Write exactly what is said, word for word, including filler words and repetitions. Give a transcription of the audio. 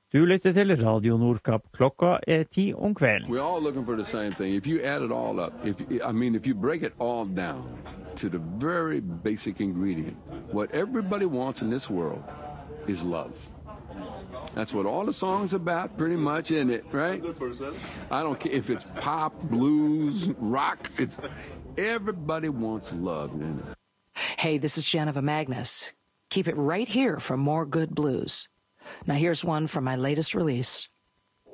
Du lytter til Radio Nordkapp. Klokka er ti om kvelden. We're all looking for the same thing. If you add it all up, if I mean, if you break it all down to the very basic ingredient, what everybody wants in this world is love. That's what all the songs are about, pretty much, isn't it, right? I don't care if it's pop, blues, rock. It's everybody wants love, isn't it? Hey, this is Jennifer Magnus. Keep it right here for more good blues. Now here's one from my latest release.